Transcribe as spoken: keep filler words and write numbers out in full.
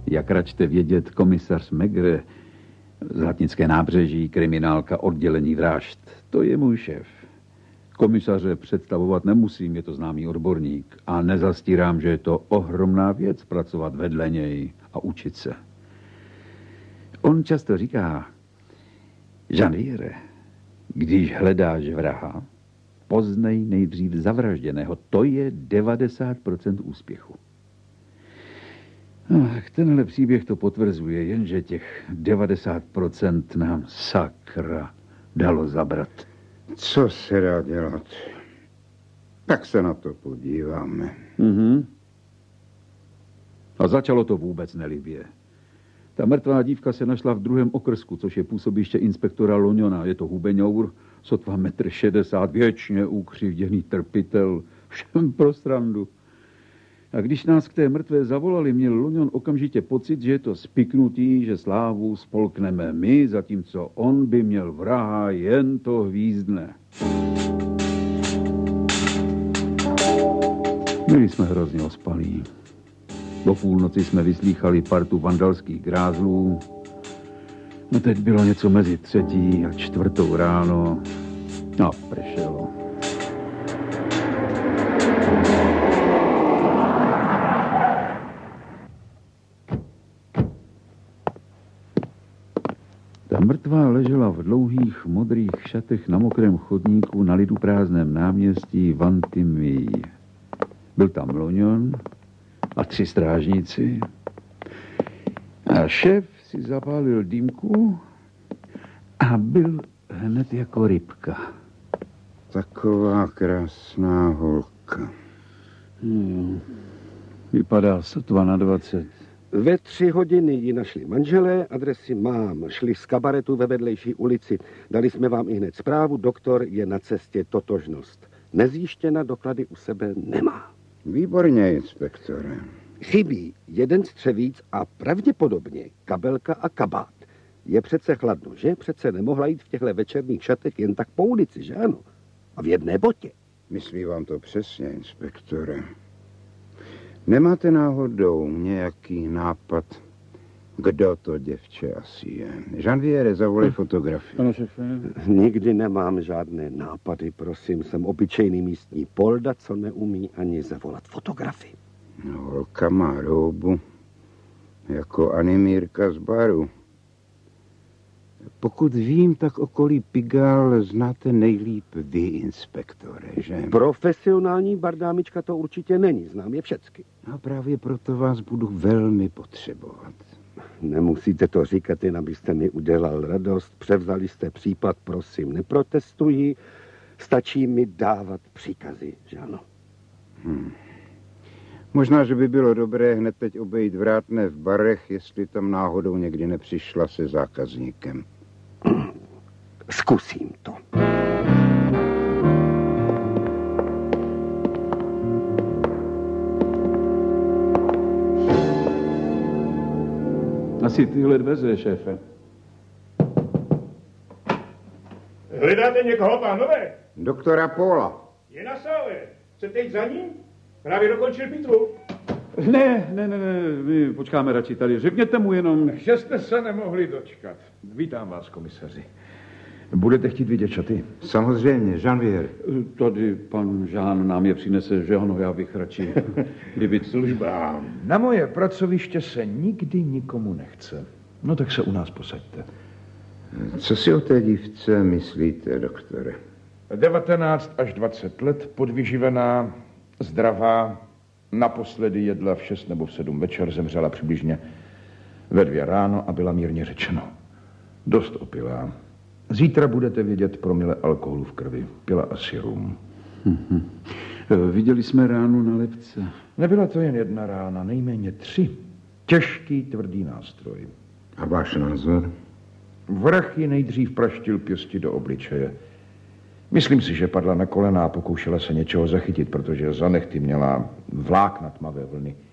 Jak račte vědět, komisař Megre z Hlatnické nábřeží, kriminálka oddělení vražd. To je můj šéf. Komisaře představovat nemusím, je to známý odborník. A nezastírám, že je to ohromná věc pracovat vedle něj a učit se. On často říká, Žanvíre, když hledáš vraha, poznej nejdřív zavražděného. To je devadesát procent úspěchu. No, tenhle příběh to potvrzuje, jenže těch devadesát procent nám sakra dalo zabrat. Co se dá dělat? Tak se na to podíváme. Mhm. A začalo to vůbec nelibě. Ta mrtvá dívka se našla v druhém okrsku, což je působiště inspektora Loňona. Je to hubeňour, sotva metr šedesát, věčně ukřivděný trpitel, všem pro srandu. A když nás k té mrtvé zavolali, měl Loňon okamžitě pocit, že je to spiknutý, že slávu spolkneme my, zatímco on by měl vraha, jen to hvízdne. Byli jsme hrozně ospalí. Do půlnoci jsme vyslýchali partu vandalských grázlů. No teď bylo něco mezi třetí a čtvrtou ráno. A pršelo. Ta mrtvá ležela v dlouhých modrých šatech na mokrém chodníku na lidu prázdném náměstí Vantimí. Byl tam Loňon a tři strážníci. A šéf si zapálil dýmku a byl hned jako rybka. Taková krásná holka. Hmm. Vypadá sotva na dvacet. Ve tři hodiny ji našli manželé, adresy mám. Šli z kabaretu ve vedlejší ulici. Dali jsme vám i hned zprávu, doktor je na cestě, totožnost. Nezjištěna, doklady u sebe nemá. Výborně, inspektore. Chybí jeden střevíc a pravděpodobně kabelka a kabát. Je přece chladno, že? Přece nemohla jít v těchto večerních šatech jen tak po ulici, že ano? A v jedné botě. Myslí vám to přesně, inspektore. Nemáte náhodou nějaký nápad, kdo to děvče asi je? Žanviere, zavolej fotografii. Ano, šefe. Nikdy nemám žádné nápady, prosím. Jsem obyčejný místní polda, co neumí ani zavolat fotografii. No, holka má roubu, jako animírka z baru. Pokud vím, tak okolí Pigalle znáte nejlíp vy, inspektore, že? Profesionální bardámička to určitě není, znám je všecky. A právě proto vás budu velmi potřebovat. Nemusíte to říkat, jen abyste mi udělal radost. Převzali jste případ, prosím, neprotestuji. Stačí mi dávat příkazy, že ano? Hmm. Možná, že by bylo dobré hned teď obejít vrátné v barech, jestli tam náhodou někdy nepřišla se zákazníkem. Zkusím to. Asi tyhle dveře, šéfe. Hledáte někoho, pánové? Doktora Paula. Je na sále. Chcete jít za ním? Právě dokončil pitvu. Ne, ne, ne, ne, my počkáme radši tady. Řekněte mu jenom... Že jste se nemohli dočkat. Vítám vás, komisaři. Budete chtít vidět šaty? Samozřejmě, Žanviere. Tady pan Žán nám je přinese, že ano, já bych radši vybit služba. Na moje pracoviště se nikdy nikomu nechce. No tak se u nás posaďte. Co si o té dívce myslíte, doktore? devatenáct až dvacet let, podvyživená, zdravá, naposledy jedla v šest nebo v sedm večer, zemřela přibližně ve dvě ráno a byla mírně řečeno dost opilá. Zítra budete vědět promile alkoholu v krvi. Pila asi rum. Mhm. Viděli jsme ránu na lepce. Nebyla to jen jedna rána, nejméně tři. Těžký, tvrdý nástroj. A váš názor? Vrah ji nejdřív praštil pěsti do obličeje. Myslím si, že padla na kolena a pokoušela se něčeho zachytit, protože za nehty měla vlákna tmavé vlny.